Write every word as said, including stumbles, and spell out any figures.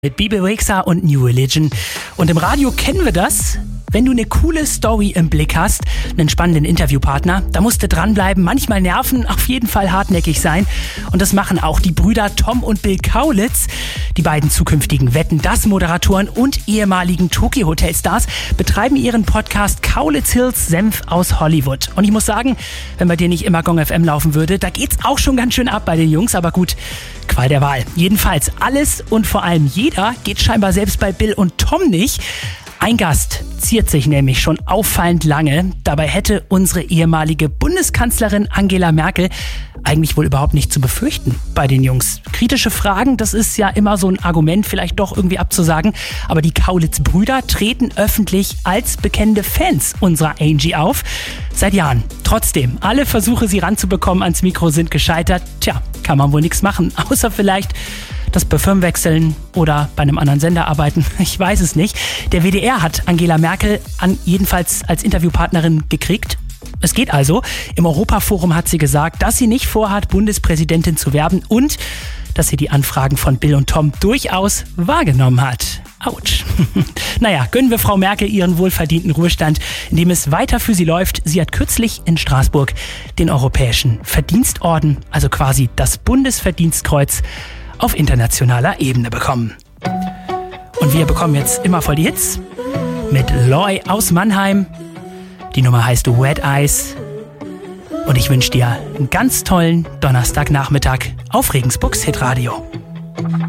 Mit Bebe Rexha und New Religion. Und im Radio kennen wir das. Wenn du eine coole Story im Blick hast, einen spannenden Interviewpartner, da musst du dranbleiben, manchmal nerven, auf jeden Fall hartnäckig sein. Und das machen auch die Brüder Tom und Bill Kaulitz. Die beiden zukünftigen Wetten, das Moderatoren und ehemaligen Tokyo Hotel Stars betreiben ihren Podcast Kaulitz Hills Senf aus Hollywood. Und ich muss sagen, wenn bei dir nicht immer Gong F M laufen würde, da geht's auch schon ganz schön ab bei den Jungs. Aber gut, Qual der Wahl. Jedenfalls alles und vor allem jeder geht scheinbar selbst bei Bill und Tom nicht. Ein Gast ziert sich nämlich schon auffallend lange. Dabei hätte unsere ehemalige Bundeskanzlerin Angela Merkel eigentlich wohl überhaupt nicht zu befürchten bei den Jungs. Kritische Fragen, das ist ja immer so ein Argument, vielleicht doch irgendwie abzusagen. Aber die Kaulitz-Brüder treten öffentlich als bekennende Fans unserer Angie auf. Seit Jahren. Trotzdem, alle Versuche, sie ranzubekommen ans Mikro, sind gescheitert. Tja, kann man wohl nichts machen, außer vielleicht das Parfüm wechseln oder bei einem anderen Sender arbeiten. Ich weiß es nicht. Der W D R hat Angela Merkel an, jedenfalls als Interviewpartnerin gekriegt. Es geht also. Im Europaforum hat sie gesagt, dass sie nicht vorhat, Bundespräsidentin zu werden und dass sie die Anfragen von Bill und Tom durchaus wahrgenommen hat. Autsch. Naja, gönnen wir Frau Merkel ihren wohlverdienten Ruhestand, in dem es weiter für sie läuft. Sie hat kürzlich in Straßburg den Europäischen Verdienstorden, also quasi das Bundesverdienstkreuz, auf internationaler Ebene bekommen. Und wir bekommen jetzt immer voll die Hits mit Loy aus Mannheim. Die Nummer heißt Wet Eyes. Und ich wünsche dir einen ganz tollen Donnerstagnachmittag auf Regensburgs Hitradio.